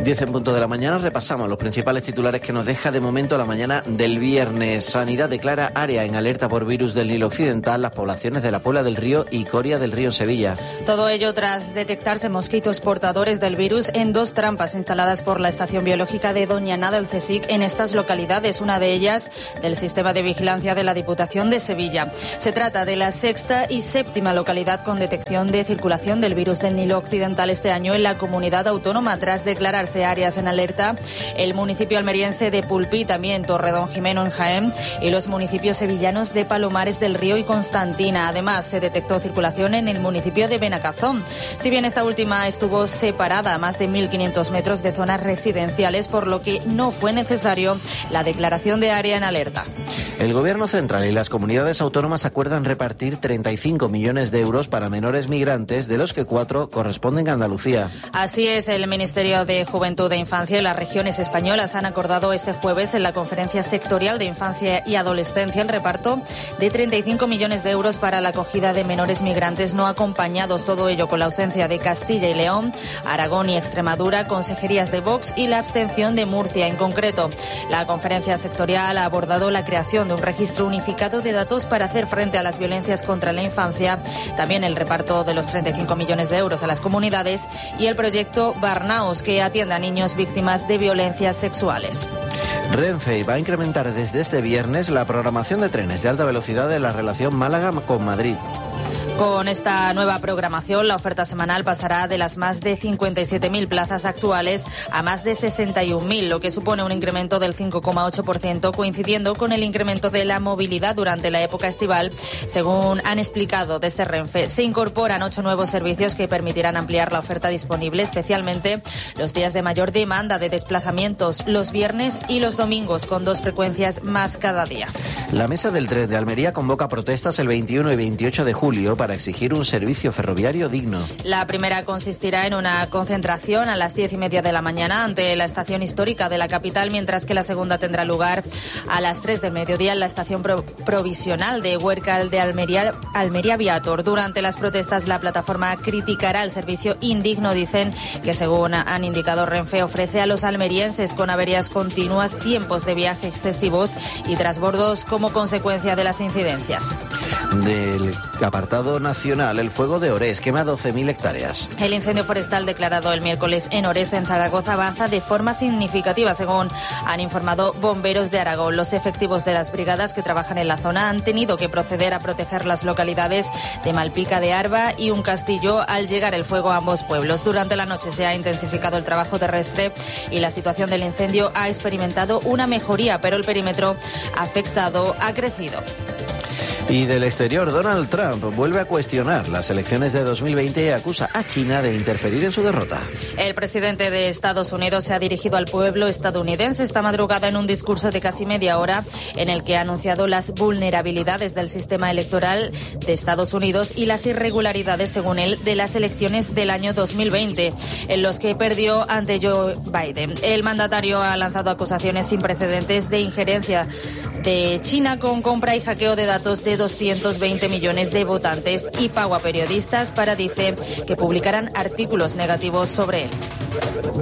10 en punto de la mañana, repasamos los principales titulares que nos deja de momento la mañana del viernes. Sanidad declara área en alerta por virus del Nilo Occidental las poblaciones de La Puebla del Río y Coria del Río en Sevilla. Todo ello tras detectarse mosquitos portadores del virus en 2 trampas instaladas por la Estación Biológica de Doñana del CSIC en estas localidades, una de ellas del Sistema de Vigilancia de la Diputación de Sevilla. Se trata de la 6ª y 7ª localidad con detección de circulación del virus del Nilo Occidental este año en la comunidad autónoma. Tras declararse áreas en alerta, el municipio almeriense de Pulpí, también Torredonjimeno en Jaén, y los municipios sevillanos de Palomares del Río y Constantina. Además, se detectó circulación en el municipio de Benacazón. Si bien esta última estuvo separada a más de 1.500 metros de zonas residenciales, por lo que no fue necesario la declaración de área en alerta. El Gobierno central y las comunidades autónomas acuerdan repartir 35 millones de euros para menores migrantes, de los que 4 corresponden a Andalucía. Así es, el Ministerio de Juventud e Infancia y las regiones españolas han acordado este jueves en la Conferencia Sectorial de Infancia y Adolescencia el reparto de 35 millones de euros para la acogida de menores migrantes no acompañados. Todo ello con la ausencia de Castilla y León, Aragón y Extremadura, consejerías de Vox y la abstención de Murcia. En concreto, la Conferencia Sectorial ha abordado la creación de un registro unificado de datos para hacer frente a las violencias contra la infancia, también el reparto de los 35 millones de euros a las comunidades y el proyecto Barnaos, que atiende a niños víctimas de violencias sexuales. Renfe va a incrementar desde este viernes la programación de trenes de alta velocidad de la relación Málaga con Madrid. Con esta nueva programación, la oferta semanal pasará de las más de 57.000 plazas actuales a más de 61.000, lo que supone un incremento del 5,8%, coincidiendo con el incremento de la movilidad durante la época estival. Según han explicado desde Renfe, se incorporan 8 nuevos servicios que permitirán ampliar la oferta disponible, especialmente los días de mayor demanda de desplazamientos, los viernes y los domingos, con 2 frecuencias más cada día. La Mesa del Tren de Almería convoca protestas el 21 y 28 de julio para exigir un servicio ferroviario digno. La primera consistirá en una concentración a las 10:30 de la mañana ante la estación histórica de la capital, mientras que la segunda tendrá lugar a las 3 del mediodía en la estación provisional de Huércal de Almería Viator. Durante las protestas, la plataforma criticará el servicio indigno, dicen, que según han indicado Renfe, ofrece a los almerienses con averías continuas, tiempos de viaje excesivos y trasbordos como consecuencia de las incidencias. Del apartado nacional, el fuego de Orés quema 12.000 hectáreas. El incendio forestal declarado el miércoles en Orés, en Zaragoza, avanza de forma significativa, según han informado bomberos de Aragón. Los efectivos de las brigadas que trabajan en la zona han tenido que proceder a proteger las localidades de Malpica de Arba y Un Castillo al llegar el fuego a ambos pueblos. Durante la noche se ha intensificado el trabajo terrestre y la situación del incendio ha experimentado una mejoría, pero el perímetro afectado ha crecido. Y del exterior, Donald Trump vuelve a cuestionar las elecciones de 2020 y acusa a China de interferir en su derrota. El presidente de Estados Unidos se ha dirigido al pueblo estadounidense esta madrugada en un discurso de casi media hora en el que ha anunciado las vulnerabilidades del sistema electoral de Estados Unidos y las irregularidades, según él, de las elecciones del año 2020, en los que perdió ante Joe Biden. El mandatario ha lanzado acusaciones sin precedentes de injerencia de China con compra y hackeo de datos de 220 millones de votantes y pago a periodistas para, dice, que publicaran artículos negativos sobre él.